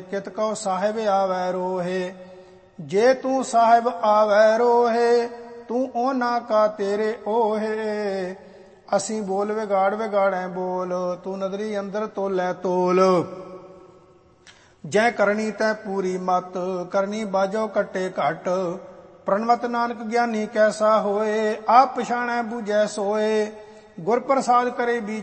कित कहो साहिब आवै रोहे। जे तू साहिब आवै रोहे, तू ओना का तेरे ओहे। ਅਸੀਂ ਬੋਲ ਵਿਗਾੜ ਵਿਗਾੜੈ ਬੋਲ, ਤੂੰ ਨਦਰੀ ਅੰਦਰ ਤੋਲੈ ਤੋਲ। ਜੈ ਕਰਨੀ ਤੈ ਪੂਰੀ ਮਤ, ਕਰਨੀ ਬਾਜੋ ਕੱਟੇ ਘਟ। ਪ੍ਰਣਵਤ ਨਾਨਕ ਗਿਆਨੀ ਕੈਸਾ ਹੋਏ, ਆਪ ਪਛਾਣੈ ਬੂਝੈ ਸੋਏ। ਗੁਰ ਪ੍ਰਸਾਦ ਕਰੇ